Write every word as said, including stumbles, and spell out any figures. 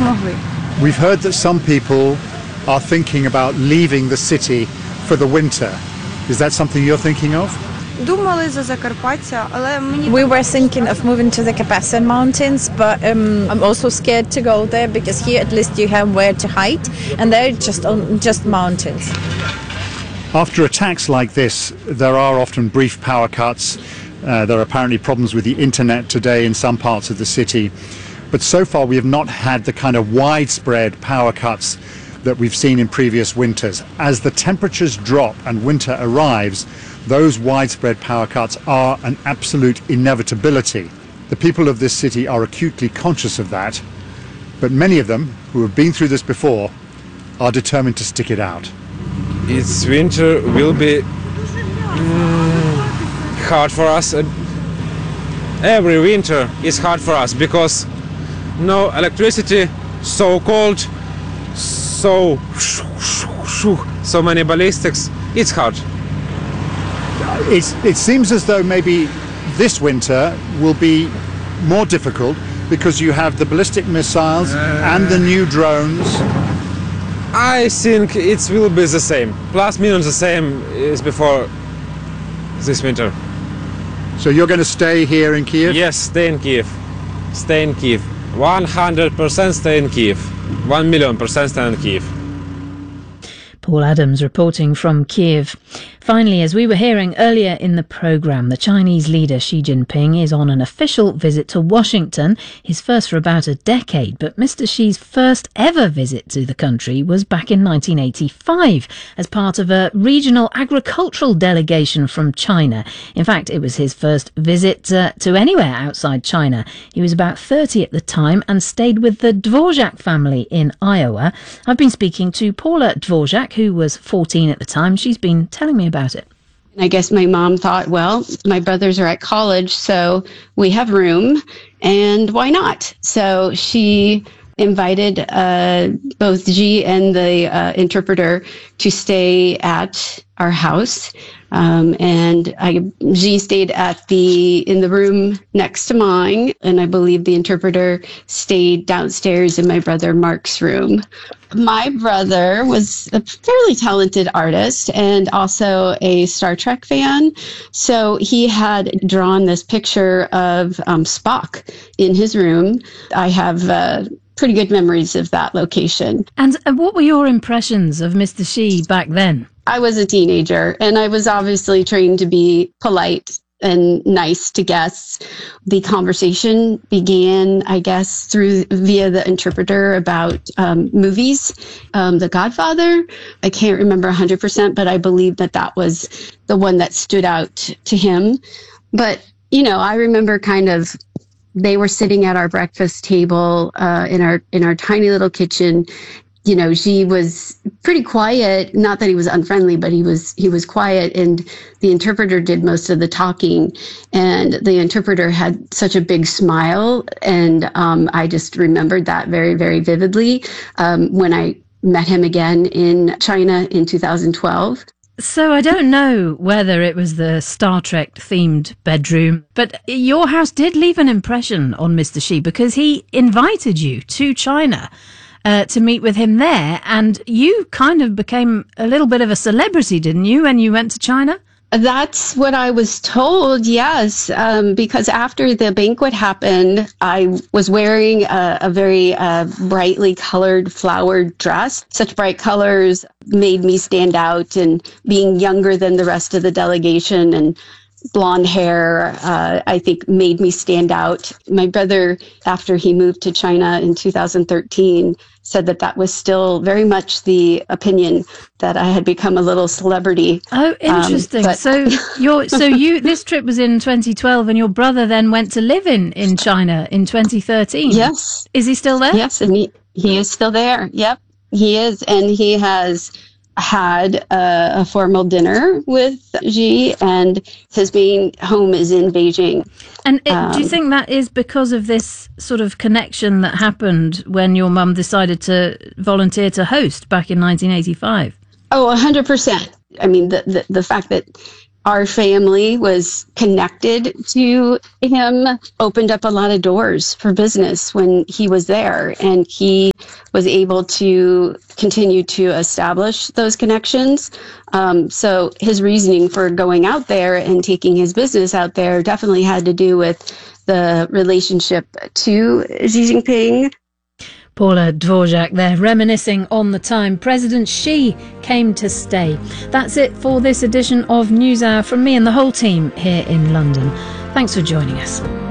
могли. We've heard that some people are thinking about leaving the city for the winter. Is that something you're thinking of? Думали за Закарпаття, але мені We were thinking of moving to the Carpathian Mountains, but um, I'm also scared to go there because here at least you have where to hide, and they're just on just mountains. After attacks like this, there are often brief power cuts. Uh, there are apparently problems with the internet today in some parts of the city. But so far we have not had the kind of widespread power cuts that we've seen in previous winters. As the temperatures drop and winter arrives, those widespread power cuts are an absolute inevitability. The people of this city are acutely conscious of that, but many of them, who have been through this before, are determined to stick it out. It's winter will be mm, hard for us. Every winter is hard for us because no electricity, so cold, so so many ballistics. It's hard. It's, it seems as though maybe this winter will be more difficult because you have the ballistic missiles uh, and the new drones. I think it will be the same, plus minus the same as before this winter. So you're going to stay here in Kiev? Yes, stay in Kiev. Stay in Kiev. one hundred percent stay in Kiev. one million percent stay in Kiev. Paul Adams reporting from Kiev. Finally, as we were hearing earlier in the programme, the Chinese leader Xi Jinping is on an official visit to Washington, his first for about a decade. But Mister Xi's first ever visit to the country was back in nineteen eighty-five as part of a regional agricultural delegation from China. In fact, it was his first visit uh, to anywhere outside China. He was about thirty at the time and stayed with the Dvorak family in Iowa. I've been speaking to Paula Dvorak, who was fourteen at the time. She's been telling me about it. I guess my mom thought, well, my brothers are at college, so we have room, and why not? So she invited uh, both Xi and the uh, interpreter to stay at our house. Um, and I, Xi stayed at the in the room next to mine, and I believe the interpreter stayed downstairs in my brother Mark's room. My brother was a fairly talented artist and also a Star Trek fan, so he had drawn this picture of um, Spock in his room. I have uh, pretty good memories of that location. And uh, what were your impressions of Mister Xi back then? I was a teenager, and I was obviously trained to be polite and nice to guests. The conversation began, I guess, through via the interpreter about um, movies. Um, The Godfather, I can't remember one hundred percent, but I believe that that was the one that stood out to him. But, you know, I remember kind of they were sitting at our breakfast table uh, in our in our tiny little kitchen. You know, Xi was pretty quiet. Not that he was unfriendly, but he was he was quiet, and the interpreter did most of the talking. And the interpreter had such a big smile, and um, I just remembered that very, very vividly um, when I met him again in China in two thousand twelve. So I don't know whether it was the Star Trek themed bedroom, but your house did leave an impression on Mister Xi because he invited you to China uh, to meet with him there, and you kind of became a little bit of a celebrity, didn't you, when you went to China? That's what I was told, yes, um, because after the banquet happened, I was wearing a, a very uh, brightly colored flowered dress. Such bright colors made me stand out, and being younger than the rest of the delegation and blonde hair, uh, I think made me stand out. My brother, after he moved to China in two thousand thirteen, said that that was still very much the opinion that I had become a little celebrity. Oh, interesting. Um, but so your so you this trip was in twenty twelve, and your brother then went to live in, in China in twenty thirteen. Yes. Is he still there? Yes, and he, he is still there. Yep, he is. And he has had a, a formal dinner with Xi, and his main home is in Beijing. And it, um, do you think that is because of this sort of connection that happened when your mum decided to volunteer to host back in nineteen eighty-five? Oh, one hundred percent. I mean, the, the, the fact that our family was connected to him opened up a lot of doors for business when he was there. And he was able to continue to establish those connections. Um, so his reasoning for going out there and taking his business out there definitely had to do with the relationship to Xi Jinping. Paula Dvorak there, reminiscing on the time President Xi came to stay. That's it for this edition of NewsHour from me and the whole team here in London. Thanks for joining us.